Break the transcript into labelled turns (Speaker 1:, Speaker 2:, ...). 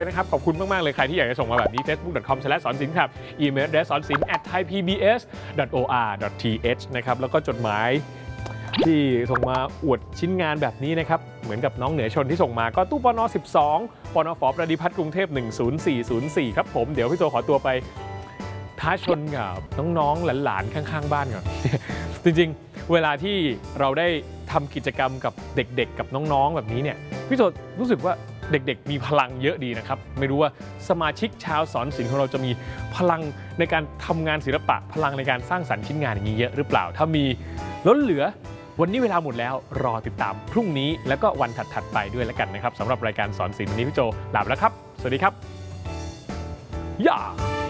Speaker 1: นะครับขอบคุณมากๆเลยใครที่อยากจะส่งมาแบบนี้ facebook.com/sonsinh ครับอีเมล address sonsin@thaipbs.or.th นะครับแล้วก็จดหมายที่ส่งมาอวดชิ้นงานแบบนี้นะครับเหมือนกับน้องเหนือชนที่ส่งมาก็ตู้ปน12ปนฝประดิพัฒน์กรุงเทพ10404ครับผมเดี๋ยวพี่โจขอตัวไปท้าชนกับน้องๆหลานๆข้างๆบ้านก่อน จริงๆเวลาที่เราได้ทำกิจกรรมกับเด็กๆกับน้องๆแบบนี้เนี่ยพี่โจรู้สึกว่าเด็กๆมีพลังเยอะดีนะครับไม่รู้ว่าสมาชิกชาวสอนศิลป์ของเราจะมีพลังในการทำงานศิลปะพลังในการสร้างสรรค์ชิ้นงานอย่างนี้เยอะหรือเปล่าถ้ามีล้นเหลือวันนี้เวลาหมดแล้วรอติดตามพรุ่งนี้แล้วก็วันถัดๆไปด้วยแล้วกันนะครับสำหรับรายการสอนศิลป์วันนี้พี่โจลาไปแล้วครับสวัสดีครับย่า